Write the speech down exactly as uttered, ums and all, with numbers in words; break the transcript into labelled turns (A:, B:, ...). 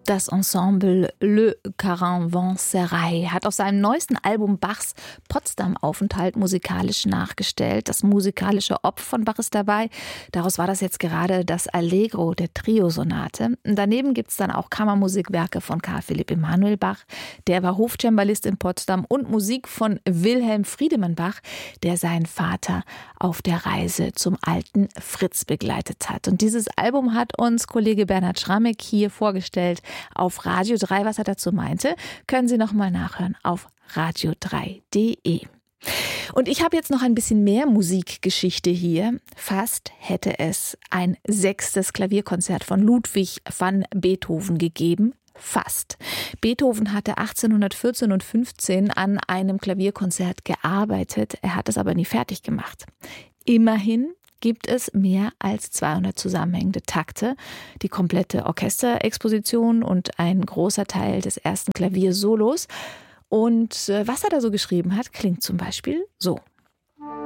A: Das Ensemble Le Caravansérail hat auf seinem neuesten Album Bachs Potsdam-Aufenthalt musikalisch nachgestellt. Das musikalische Opf von Bach ist dabei. Daraus war das jetzt gerade das Allegro der Trio-Sonate. Daneben gibt es dann auch Kammermusikwerke von Karl Philipp Emanuel Bach. Der war Hofcembalist in Potsdam und Musik von Wilhelm Friedemann Bach, der seinen Vater auf der Reise zum alten Fritz begleitet hat. Und dieses Album hat uns Kollege Bernhard Schramek hier vorgestellt auf Radio drei. Was er dazu meinte, können Sie noch mal nachhören auf radio drei punkt de. Und ich habe jetzt noch ein bisschen mehr Musikgeschichte hier. Fast hätte es ein sechstes Klavierkonzert von Ludwig van Beethoven gegeben. Fast. Beethoven hatte achtzehnhundertvierzehn und fünfzehn an einem Klavierkonzert gearbeitet. Er hat es aber nie fertig gemacht. Immerhin gibt es mehr als zweihundert zusammenhängende Takte, die komplette Orchesterexposition und ein großer Teil des ersten Klaviersolos. Und was er da so geschrieben hat, klingt zum Beispiel so.